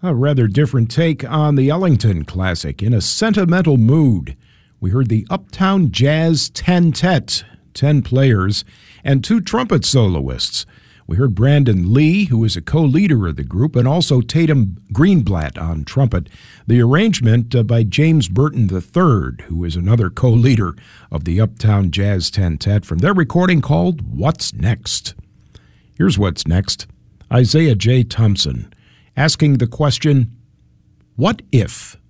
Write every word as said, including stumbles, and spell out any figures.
A rather different take on the Ellington Classic. In a sentimental mood, we heard the Uptown Jazz Ten-Tet, ten players, and two trumpet soloists. We heard Brandon Lee, who is a co-leader of the group, and also Tatum Greenblatt on trumpet. The arrangement uh, by James Burton the third, who is another co-leader of the Uptown Jazz Ten-Tet, from their recording called What's Next? Here's What's Next. Isaiah J. Thompson, asking the question, what if?